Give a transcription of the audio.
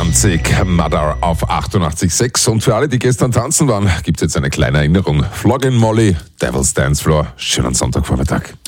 22, Mother auf 88,6. Und für alle, die gestern tanzen waren, gibt es jetzt eine kleine Erinnerung. Flogging Molly, Devil's Dance Floor. Schönen Sonntagvormittag.